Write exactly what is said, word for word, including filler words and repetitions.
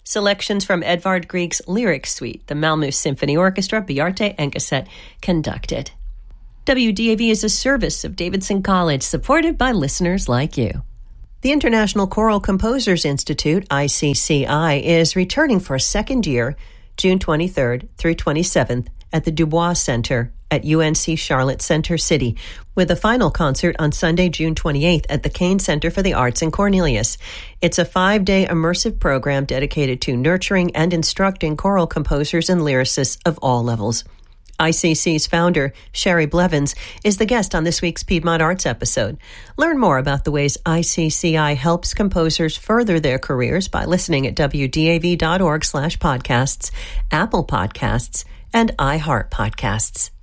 Selections from Edvard Grieg's Lyric Suite, the Malmö Symphony Orchestra, Bjarte Engeset, conducted. W D A V is a service of Davidson College, supported by listeners like you. The International Choral Composers Institute, I C C I, is returning for a second year, June twenty-third through twenty-seventh, at the Dubois Center at U N C Charlotte Center City, with a final concert on Sunday, June twenty-eighth at the Kane Center for the Arts in Cornelius. It's a five-day immersive program dedicated to nurturing and instructing choral composers and lyricists of all levels. I C C's founder, Sherry Blevins, is the guest on this week's Piedmont Arts episode. Learn more about the ways I C C I helps composers further their careers by listening at w d a v dot org slash podcasts, Apple Podcasts, and iHeart Podcasts.